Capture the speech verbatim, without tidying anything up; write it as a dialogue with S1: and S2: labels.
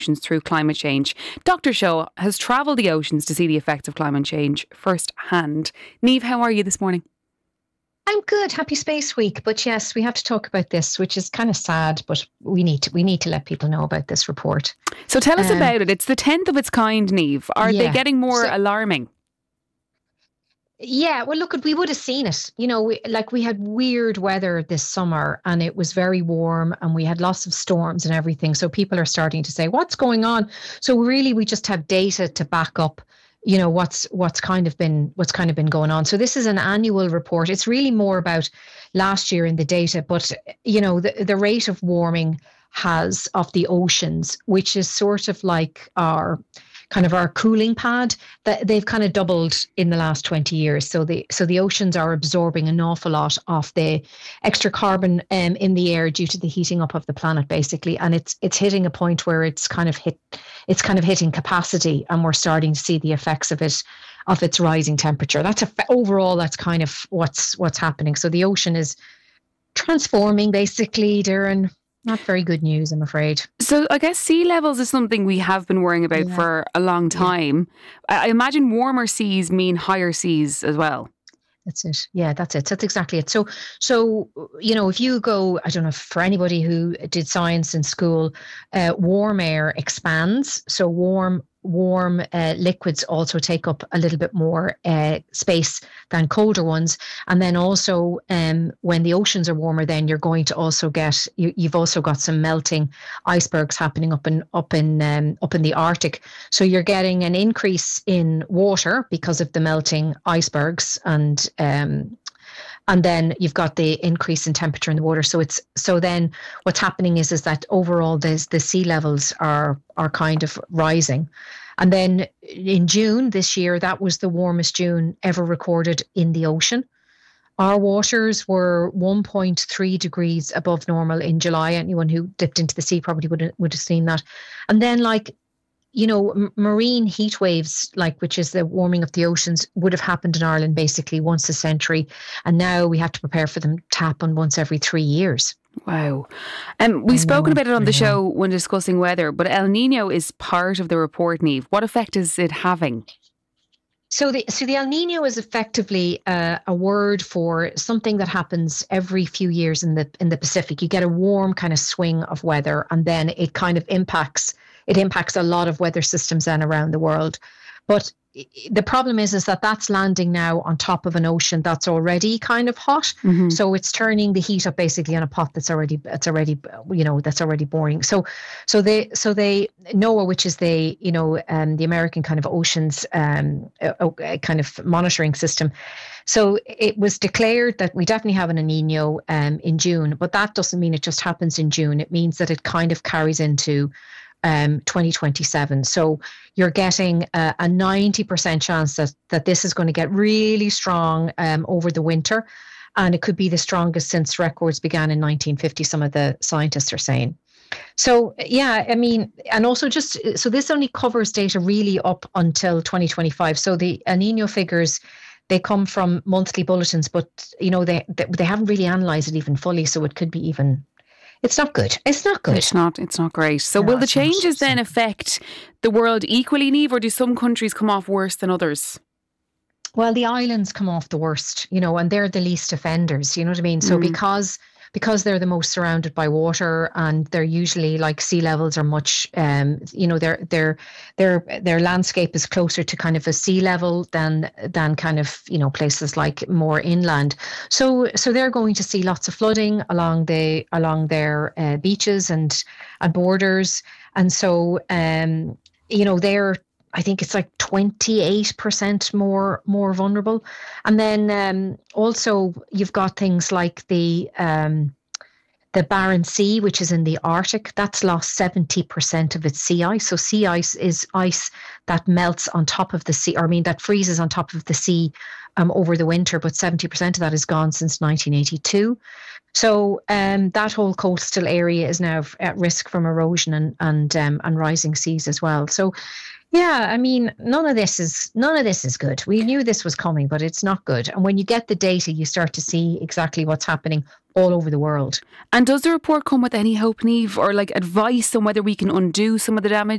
S1: through climate change. Doctor Shaw has travelled the oceans to see the effects of climate change firsthand. Niamh, how are you this morning?
S2: I'm good. Happy Space Week. But yes, we have to talk about this, which is kind of sad, but we need to, we need to let people know about this report.
S1: So tell us
S2: Um,
S1: about it. It's the tenth of its kind, Niamh. Are they
S2: yeah.
S1: getting more
S2: So-
S1: alarming?
S2: Yeah, well, look, we would have seen it. You know, we, like we had weird weather this summer and it was very warm and we had lots of storms and everything. So people are starting to say, what's going on? So really, we just have data to back up, you know, what's what's kind of been what's kind of been going on. So this is an annual report. It's really more about last year in the data, but you know, the, the rate of warming has of the oceans, which is sort of like our kind of our cooling pad, that they've kind of doubled in the last twenty years. So the so the oceans are absorbing an awful lot of the extra carbon um, in the air due to the heating up of the planet, basically. And it's it's hitting a point where it's kind of hit it's kind of hitting capacity, and we're starting to see the effects of it of its rising temperature. That's a, overall that's kind of what's what's happening. So the ocean is transforming, basically, Darren. Not very good news, I'm afraid.
S1: So I guess sea levels is something we have been worrying about
S2: Yeah.
S1: for a long time. I I imagine warmer seas mean higher seas as well.
S2: That's it. Yeah, that's it. That's exactly it. So, so you know, if you go, I don't know, for anybody who did science in school, uh, warm air expands. So warm, warm uh, liquids also take up a little bit more uh, space than colder ones. And then also, um, when the oceans are warmer, then you're going to also get you, you've also got some melting icebergs happening up in up in um, up in the Arctic. So you're getting an increase in water because of the melting icebergs, and um, and then you've got the increase in temperature in the water. So it's so then what's happening is is that overall there's the sea levels are are kind of rising. And then in June this year, that was the warmest June ever recorded in the ocean. Our waters were one point three degrees above normal in July. Anyone who dipped into the sea probably would have, would have seen that. And then, like, you know, m- marine heat waves, like which is the warming of the oceans, would have happened in Ireland basically once a century. And now we have to prepare for them to happen once every three years.
S1: Wow. Um, we've
S2: I
S1: spoken
S2: know,
S1: about it on
S2: I
S1: the
S2: know.
S1: show when discussing weather, but El Nino is part of the report, Niamh. What effect is it having?
S2: So the so the El Nino is effectively uh, a word for something that happens every few years in the in the Pacific. You get a warm kind of swing of weather, and then it kind of impacts it impacts a lot of weather systems then around the world. But i- the problem is is that that's landing now on top of an ocean that's already kind of hot.
S1: Mhm.
S2: So it's turning the heat up basically on a pot that's already it's already you know that's already boiling. So so they so they NOAA, which is the you know um, the American kind of oceans um, uh, uh, kind of monitoring system. So it was declared that we definitely have an El Nino um, in June, but that doesn't mean it just happens in June. It means that it kind of carries into um, twenty twenty-seven. So you're getting a, a ninety percent chance that, that this is going to get really strong um, over the winter. And it could be the strongest since records began in nineteen fifty, some of the scientists are saying. So, yeah, I mean, and also just, so this only covers data really up until twenty twenty-five. So the El Nino figures, they come from monthly bulletins, but, you know, they, they, they haven't really analysed it even fully. So it could be even, it's not good. It's not good.
S1: It's not. It's not great. So
S2: No,
S1: will the
S2: it's not.
S1: changes
S2: It's
S1: then
S2: not.
S1: affect the world equally, Niamh, or do some countries come off worse than others?
S2: Well, the islands come off the worst, you know, and they're the least offenders, you know what I mean? So
S1: Mm.
S2: because because they're the most surrounded by water, and they're usually like sea levels are much um you know their their their their landscape is closer to kind of a sea level than than kind of you know places like more inland. So so they're going to see lots of flooding along the along their uh, beaches and and borders. And so um you know they're I think it's like twenty-eight percent more more vulnerable. And then um, also you've got things like the um, the Barents Sea, which is in the Arctic, that's lost seventy percent of its sea ice. So sea ice is ice that melts on top of the sea, or I mean, that freezes on top of the sea um, over the winter, but seventy percent of that is gone since nineteen eighty-two. So um, that whole coastal area is now at risk from erosion and and um, and rising seas as well. So Yeah, I mean, none of this is none of this is good. We knew this was coming, but it's not good. And when you get the data, you start to see exactly what's happening all over the world.
S1: And does the report come with any hope, Niamh, or like advice on whether we can undo some of the damage?